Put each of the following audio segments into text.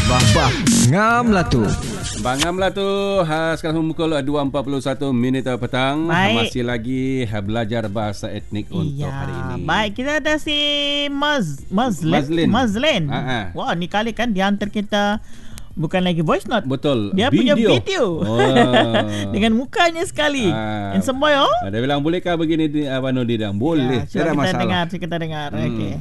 Bah ngam lah tu. Bangam lah tu. Sekarang pukul 2.41 minit petang. Baik. Masih lagi belajar bahasa etnik untuk hari ini. Baik, kita ada si Mazlin. Wah, ni kali kan diantar kita bukan lagi voice note. Betul. Dia punya video. Dengan mukanya sekali. Yang semua yo. Dia bilang bolehkah begini Abang Nudi dah? Boleh. Tidak Tidak masalah. kita dengar. Okey.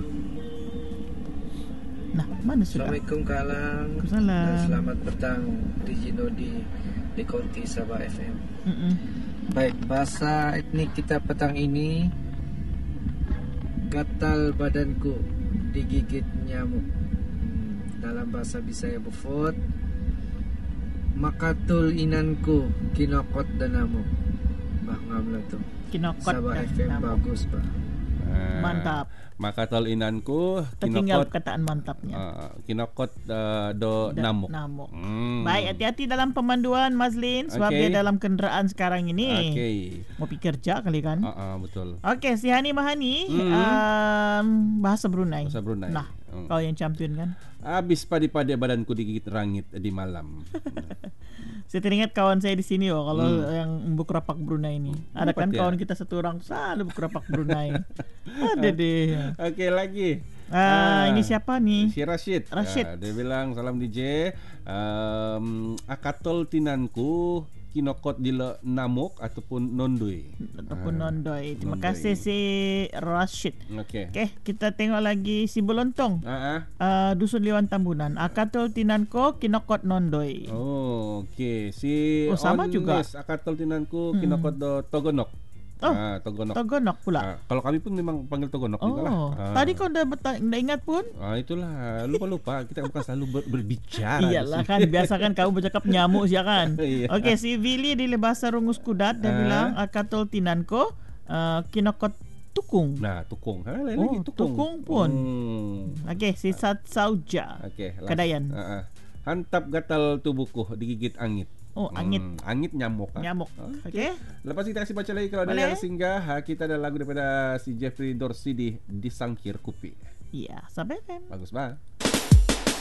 Nah, mana sudah? Assalamualaikum Kalang. Waalaikumsalam. Dan selamat petang DJ Nodi di Konti Sabah FM. Baik, bahasa etnik kita petang ini, gatal badanku digigit nyamuk. Dalam bahasa Bisaya Bufut, makatul inanku kinokot dan namuk. Bah ngamla tu. Kinokot Sabah dan FM namuk. bagus, Bah. Mantap. Makatol inanku Tertinggal kinokot perkataan mantapnya. kinokot do namuk. Baik, hati-hati dalam pemanduan Mazlin sebab Okey. dia dalam kenderaan sekarang ini. Okey. Mau pergi kerja kali kan? Betul. Okey, si Hani Mahani bahasa Brunei. Bahasa Brunei. Nah, kau yang champion kan? Habis padi-padi badanku digigit rangit di malam. Saya teringat kawan saya di sini kalau yang bukurapak Brunei ini. Ada kan ya? kawan kita satu orang selalu bukurapak Brunei. Ada deh. Okey lagi. Ini siapa nih? Si Rashid. Dia bilang salam DJ. Akatol tinanku kinokot dila namuk ataupun nondoi. Nondoi. Terima Nondoi. kasih si Rashid. Okey. Okey, kita tengok lagi si Belontong. Dusun Liwan Tambunan. Akatol tinanko kinokot nondoi. Oh, okey. Si sama juga. Akatol tinanku kinokot do togonok. Togonok. Togonok pula. Kalau kami pun memang panggil togonok juga lah. Tadi kau dah ingat pun? Itulah, lupa-lupa. Kita bukan selalu berbicara. Iyalah kan, biasa kan kamu bercakap nyamuk siya kan. Iya. Okey, si Willy di bahasa Rungus Kudat dia bilang akatol tinanko kinokot tukung. Nah, tukung. Lagi tukung pun. Okey, si Sat Sauja. Okey. Kadayan. Hantap gatal tubuhku digigit angit. Angit. Angit nyamuk. Nyamuk. Okey. Lepas kita kasih baca lagi kalau ada yang singgah. Kita ada lagu daripada si Jeffrey Dorsey di Disangkir Kupi. Iya, sampai kan. Bagus banget.